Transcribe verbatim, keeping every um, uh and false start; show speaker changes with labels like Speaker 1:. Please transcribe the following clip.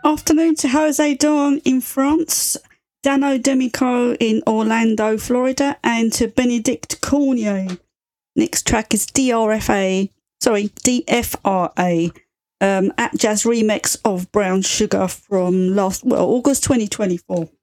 Speaker 1: Afternoon to Jose Dawn in France, Dano Demico in Orlando, Florida, and to Benedict Cornier. Next track is D R F A, sorry, D F R A, um, at Jazz remix of Brown Sugar from last, well, August twenty twenty-four.